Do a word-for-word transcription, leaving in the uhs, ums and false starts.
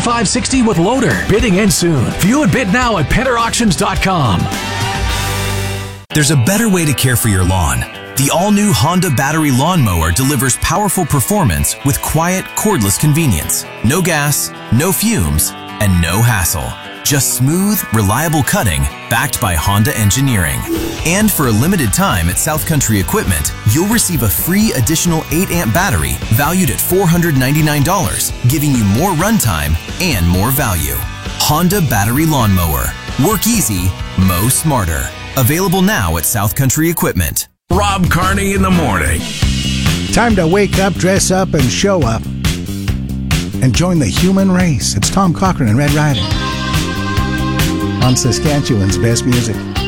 twenty-five sixty with loader. Bidding ends soon. View and bid now at Pender Auctions dot com. There's a better way to care for your lawn. The all-new Honda battery lawnmower delivers powerful performance with quiet, cordless convenience. No gas, no fumes, and no hassle. Just smooth, reliable cutting backed by Honda engineering. And for a limited time at South Country Equipment, you'll receive a free additional eight amp battery valued at four hundred ninety-nine dollars, giving you more runtime and more value. Honda battery lawnmower. Work easy, mow smarter. Available now at South Country Equipment. Rob Carney in the morning. Time to wake up, dress up, and show up. And join the human race. It's Tom Cochrane and Red Rider on Saskatchewan's best music.